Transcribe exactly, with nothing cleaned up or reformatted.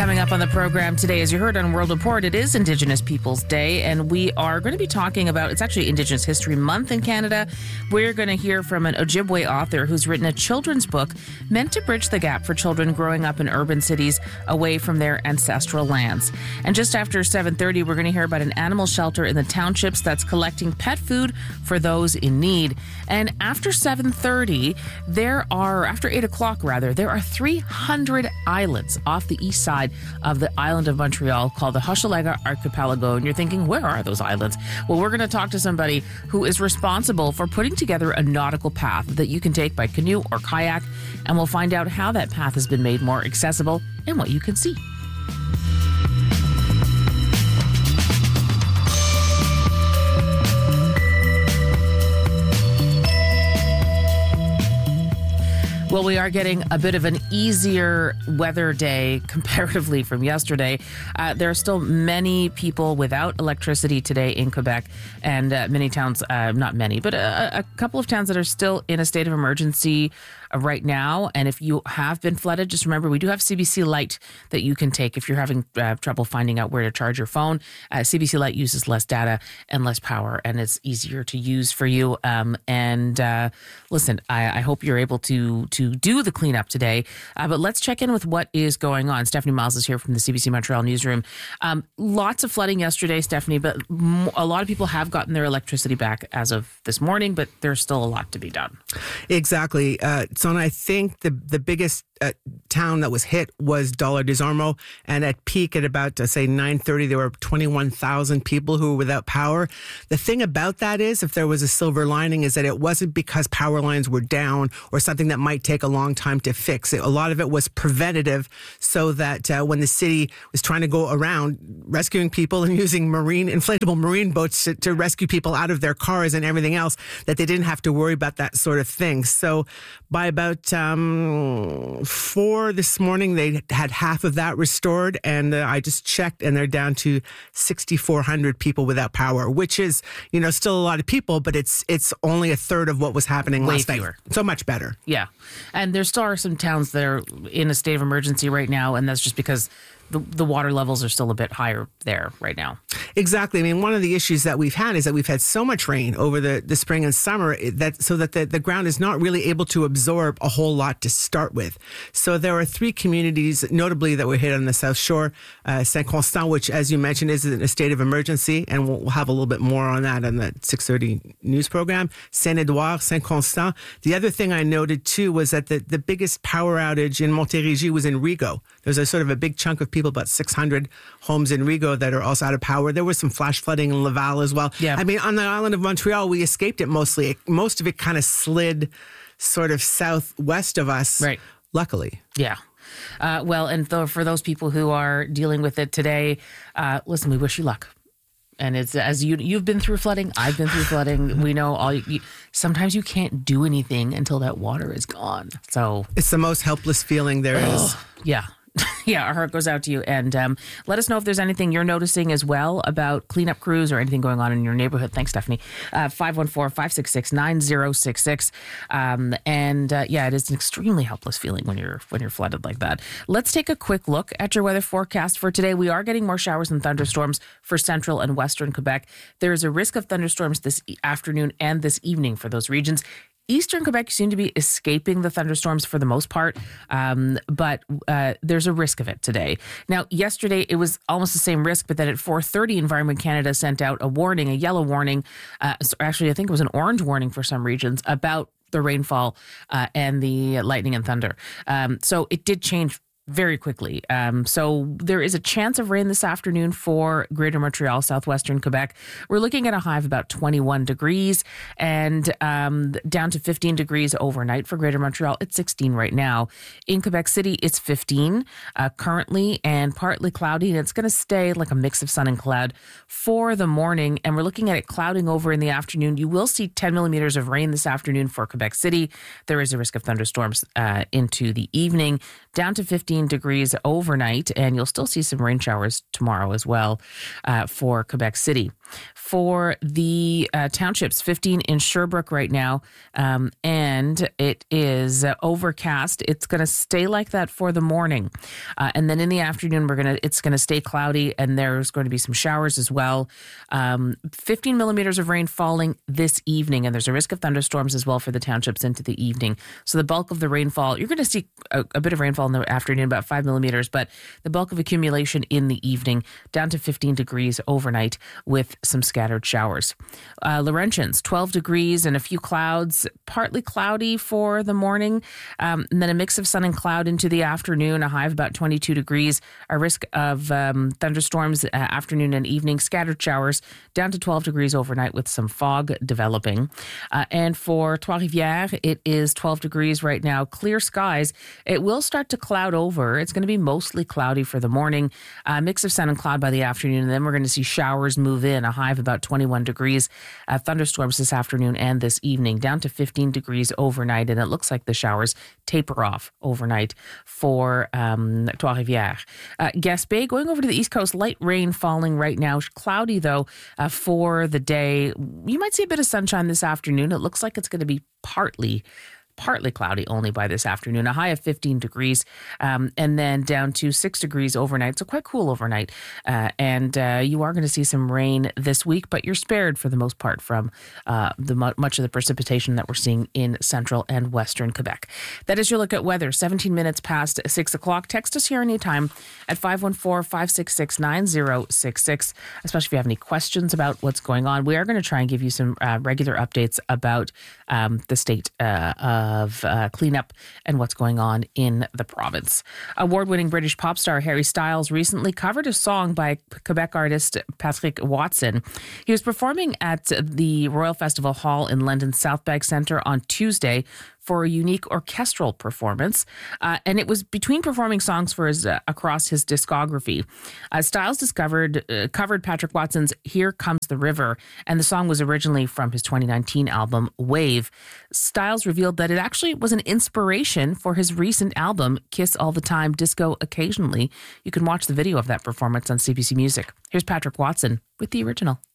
Coming up on the program today, as you heard on World Report, it is Indigenous Peoples Day, and we are going to be talking about, it's actually Indigenous History Month in Canada. We're going to hear from an Ojibwe author who's written a children's book meant to bridge the gap for children growing up in urban cities away from their ancestral lands. And just after seven thirty, we're going to hear about an animal shelter in the townships that's collecting pet food for those in need. And after seven thirty, there are, after eight o'clock rather, there are three hundred islands off the east side of the island of Montreal called the Hochelaga Archipelago. And you're thinking, where are those islands? Well, we're going to talk to somebody who is responsible for putting together a nautical path that you can take by canoe or kayak, and we'll find out how that path has been made more accessible and what you can see. Well, we are getting a bit of an easier weather day comparatively from yesterday. Uh, there are still many people without electricity today in Quebec, and uh, many towns, uh, not many, but a, a couple of towns that are still in a state of emergency right now. And if you have been flooded, just remember we do have C B C Lite that you can take if you're having uh, trouble finding out where to charge your phone. Uh, C B C Lite uses less data and less power, and it's easier to use for you. Um, and uh, listen, I, I hope you're able to to do the cleanup today. Uh, but let's check in with what is going on. Stephanie Miles is here from the C B C Montreal newsroom. Um, lots of flooding yesterday, Stephanie, but m- a lot of people have gotten their electricity back as of this morning, but there's still a lot to be done. Exactly. Uh, so I think the the biggest uh, town that was hit was Dollar des Ormeaux, and at peak at about, uh, say, nine thirty, there were twenty-one thousand people who were without power. The thing about that is, if there was a silver lining, is that it wasn't because power lines were down or something that might take a long time to fix. It, a lot of it was preventative, so that uh, when the city was trying to go around rescuing people and using marine inflatable marine boats to, to rescue people out of their cars and everything else, that they didn't have to worry about that sort of thing. So by about um, four this morning, they had half of that restored, and uh, I just checked, and they're down to sixty-four hundred people without power, which is, you know, still a lot of people, but it's it's only a third of what was happening Way last fewer. night. So much better. Yeah. And there still are some towns that are in a state of emergency right now, and that's just because the the water levels are still a bit higher there right now. Exactly. I mean, one of the issues that we've had is that we've had so much rain over the, the spring and summer that so that the, the ground is not really able to absorb a whole lot to start with. So there are three communities, notably, that were hit on the South Shore. Uh, Saint-Constant, which, as you mentioned, is in a state of emergency, and we'll, we'll have a little bit more on that on the six thirty news program. Saint-Edouard, Saint-Constant. The other thing I noted, too, was that the, the biggest power outage in Montérégie was in Rigaud. There's a sort of a big chunk of people, about six hundred homes in Rigaud, that are also out of power. There was some flash flooding in Laval as well. Yeah. I mean, on the island of Montreal, we escaped it mostly. It, most of it kind of slid sort of southwest of us, Right. luckily. Yeah. Uh, well, and th- for those people who are dealing with it today, uh, listen, we wish you luck. And it's as you you've been through flooding, I've been through flooding. We know all. You, sometimes you can't do anything until that water is gone. So It's the most helpless feeling there is. yeah. Yeah, our heart goes out to you. And um, let us know if there's anything you're noticing as well about cleanup crews or anything going on in your neighborhood. Thanks, Stephanie. Uh, five one four, five six six, nine zero six six. Um, and uh, yeah, it is an extremely helpless feeling when you're when you're flooded like that. Let's take a quick look at your weather forecast for today. We are getting more showers and thunderstorms for central and western Quebec. There is a risk of thunderstorms this e- afternoon and this evening for those regions. Eastern Quebec seem to be escaping the thunderstorms for the most part, um, but uh, there's a risk of it today. Now, yesterday it was almost the same risk, but then at four thirty, Environment Canada sent out a warning, a yellow warning. Uh, so actually, I think it was an orange warning for some regions about the rainfall uh, and the lightning and thunder. Um, so it did change very quickly. Um, so there is a chance of rain this afternoon for Greater Montreal, southwestern Quebec. We're looking at a high of about twenty-one degrees and um, down to fifteen degrees overnight for Greater Montreal. It's sixteen right now. In Quebec City, it's fifteen uh, currently and partly cloudy, and it's going to stay like a mix of sun and cloud for the morning. And we're looking at it clouding over in the afternoon. You will see ten millimeters of rain this afternoon for Quebec City. There is a risk of thunderstorms uh, into the evening, down to fifteen degrees overnight, and you'll still see some rain showers tomorrow as well uh, for Quebec City. For the uh, townships, fifteen in Sherbrooke right now, um, and it is uh, overcast. It's going to stay like that for the morning, uh, and then in the afternoon, we're gonna it's going to stay cloudy, and there's going to be some showers as well. Um, fifteen millimeters of rain falling this evening, and there's a risk of thunderstorms as well for the townships into the evening. So the bulk of the rainfall, you're going to see a, a bit of rainfall in the afternoon, about five millimeters, but the bulk of accumulation in the evening, down to fifteen degrees overnight with some scattered showers. Uh, Laurentians, twelve degrees and a few clouds, partly cloudy for the morning, um, and then a mix of sun and cloud into the afternoon, a high of about twenty-two degrees, a risk of um, thunderstorms uh, afternoon and evening, scattered showers, down to twelve degrees overnight with some fog developing. Uh, and for Trois-Rivières, it is twelve degrees right now, clear skies. It will start to cloud over. It's going to be mostly cloudy for the morning, a mix of sun and cloud by the afternoon, and then we're going to see showers move in, a high of about twenty-one degrees. Uh, thunderstorms this afternoon and this evening, down to fifteen degrees overnight, and it looks like the showers taper off overnight for um, Trois-Rivières. Uh, Gaspé, going over to the east coast, light rain falling right now, cloudy though uh, for the day. You might see a bit of sunshine this afternoon. It looks like it's going to be partly partly cloudy only by this afternoon, a high of fifteen degrees, um, and then down to six degrees overnight. So quite cool overnight. Uh, and uh, you are going to see some rain this week, but you're spared for the most part from uh, the much of the precipitation that we're seeing in central and western Quebec. That is your look at weather. seventeen minutes past six o'clock. Text us here anytime at five one four, five six six, nine zero six six, especially if you have any questions about what's going on. We are going to try and give you some uh, regular updates about um, the state uh, of of uh, cleanup and what's going on in the province. Award-winning British pop star Harry Styles recently covered a song by Quebec artist Patrick Watson. He was performing at the Royal Festival Hall in London's South Bank Centre on Tuesday for a unique orchestral performance, uh, and it was between performing songs for his uh, across his discography. Uh, Styles discovered uh, covered Patrick Watson's "Here Comes the River," and the song was originally from his twenty nineteen album Wave. Styles revealed that it actually was an inspiration for his recent album Kiss All the Time, Disco Occasionally. You can watch the video of that performance on C B C Music. Here's Patrick Watson with the original.